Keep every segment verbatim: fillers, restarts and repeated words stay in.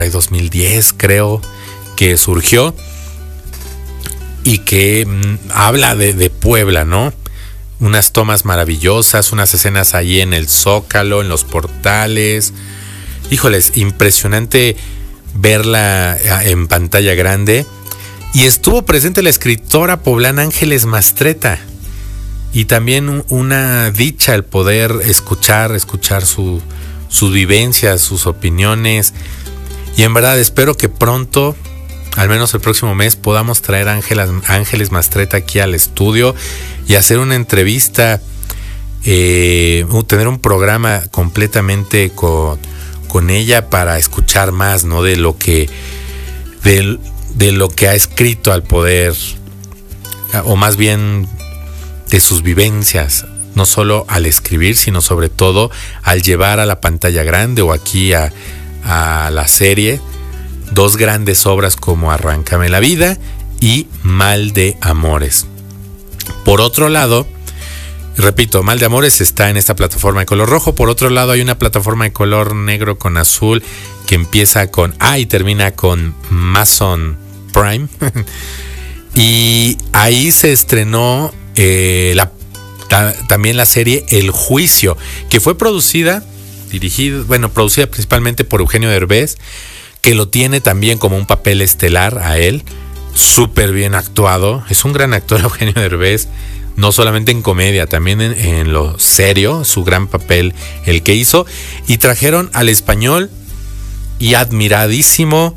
dos mil diez, creo, que surgió y que mmm, habla de, de Puebla, ¿no? Unas tomas maravillosas, unas escenas allí en el Zócalo, en los portales. Híjoles, impresionante verla en pantalla grande. Y estuvo presente la escritora poblana Ángeles Mastretta. Y también una dicha el poder escuchar, escuchar su, sus vivencias, sus opiniones. Y en verdad espero que pronto, al menos el próximo mes, podamos traer a Ángeles, Ángeles Mastretta aquí al estudio y hacer una entrevista, eh, tener un programa completamente con, con ella para escuchar más, ¿no? De lo que, de, de lo que ha escrito al poder, o más bien de sus vivencias, no solo al escribir, sino sobre todo al llevar a la pantalla grande o aquí a, a la serie dos grandes obras como Arráncame la vida y Mal de Amores. Por otro lado, repito, Mal de Amores está en esta plataforma de color rojo. Por otro lado, hay una plataforma de color negro con azul que empieza con A y termina con Amazon Prime. Y ahí se estrenó eh, la, ta, también la serie El Juicio, que fue producida, dirigida, bueno, producida principalmente por Eugenio Derbez, que lo tiene también como un papel estelar a él, súper bien actuado. Es un gran actor Eugenio Derbez, no solamente en comedia, también en, en lo serio, su gran papel el que hizo. Y trajeron al español y admiradísimo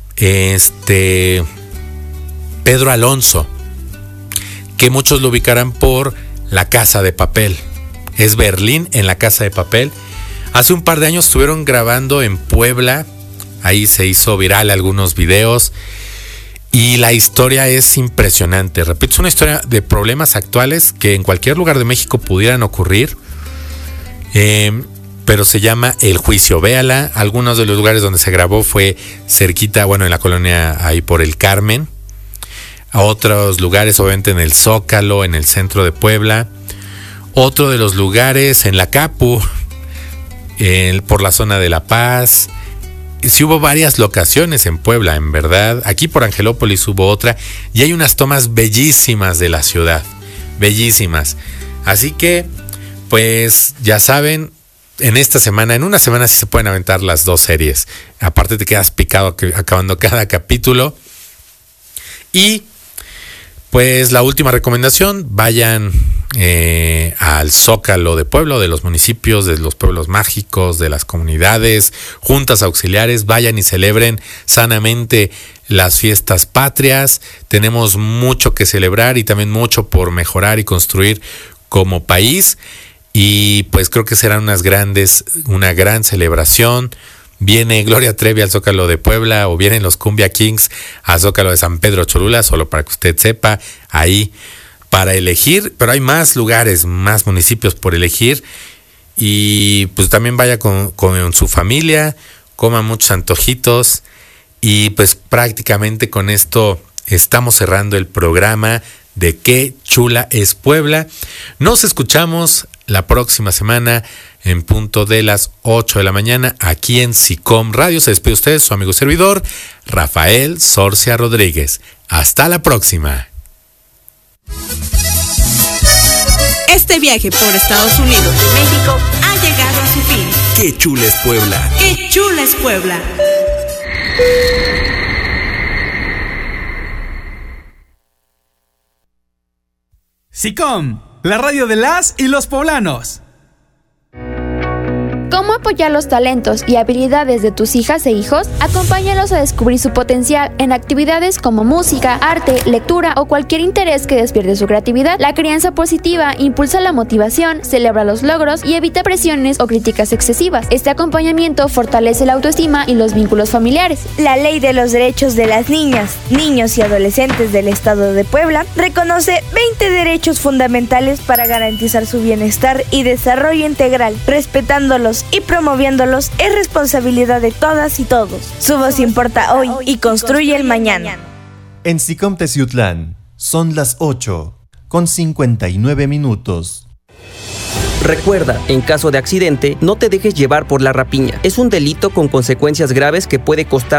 este Pedro Alonso, que muchos lo ubicarán por La Casa de Papel. Es Berlín en La Casa de Papel. Hace un par de años estuvieron grabando en Puebla. Ahí se hizo viral algunos videos y la historia es impresionante. Repito, es una historia de problemas actuales que en cualquier lugar de México pudieran ocurrir, eh, pero se llama El Juicio. Véala. Algunos de los lugares donde se grabó fue cerquita, bueno, en la colonia ahí por el Carmen. A otros lugares, obviamente en el Zócalo, en el centro de Puebla. Otro de los lugares en la Capu, eh, por la zona de La Paz. Sí hubo varias locaciones en Puebla, en verdad. Aquí por Angelópolis hubo otra. Y hay unas tomas bellísimas de la ciudad. Bellísimas. Así que, pues, ya saben, en esta semana, en una semana sí se pueden aventar las dos series. Aparte te quedas picado acabando cada capítulo. Y, pues, la última recomendación, vayan eh, al Zócalo de Puebla, de los municipios, de los pueblos mágicos, de las comunidades, juntas auxiliares, vayan y celebren sanamente las fiestas patrias. Tenemos mucho que celebrar y también mucho por mejorar y construir como país, y pues creo que serán unas grandes, una gran celebración. Viene Gloria Trevi al Zócalo de Puebla, o vienen los Cumbia Kings al Zócalo de San Pedro Cholula, solo para que usted sepa, ahí para elegir, pero hay más lugares, más municipios por elegir, y pues también vaya con, con su familia, coma muchos antojitos, y pues prácticamente con esto estamos cerrando el programa de Qué Chula es Puebla. Nos escuchamos la próxima semana en punto de las ocho de la mañana aquí en SICOM Radio. Se despide usted, su amigo servidor, Rafael Sorcia Rodríguez. Hasta la próxima. Este viaje por Estados Unidos y México ha llegado a su fin. Qué chula es Puebla. Qué chula es Puebla. SICOM, la radio de las y los poblanos. ¿Cómo apoyar los talentos y habilidades de tus hijas e hijos? Acompáñalos a descubrir su potencial en actividades como música, arte, lectura o cualquier interés que despierte su creatividad. La crianza positiva impulsa la motivación, celebra los logros y evita presiones o críticas excesivas. Este acompañamiento fortalece la autoestima y los vínculos familiares. La Ley de los Derechos de las Niñas, Niños y Adolescentes del Estado de Puebla reconoce veinte derechos fundamentales para garantizar su bienestar y desarrollo integral, respetándolos y promoviéndolos es responsabilidad de todas y todos. Su voz importa hoy y construye el mañana. En SICOM Teciutlán son las ocho con cincuenta y nueve minutos. Recuerda, en caso de accidente, no te dejes llevar por la rapiña. Es un delito con consecuencias graves que puede costar